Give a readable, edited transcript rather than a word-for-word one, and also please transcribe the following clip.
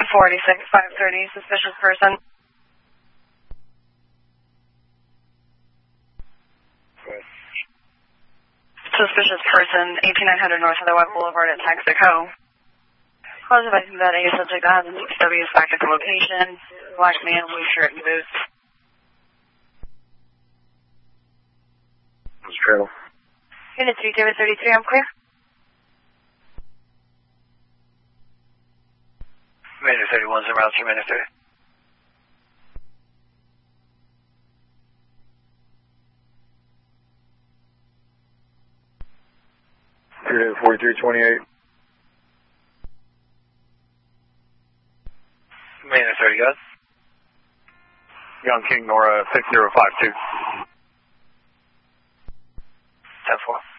486, 530, suspicious person. Suspicious person, 18900 North Otherwise Boulevard at Texaco. Cause advising that a subject that has an HW is back at the location. Black man, blue shirt and boots. It's trail. Unit 3, David 33, I'm clear. Commander 31's en route to Commander 30. Unit 4328. Commander 30, guys. Young King Nora 6052. 10-4.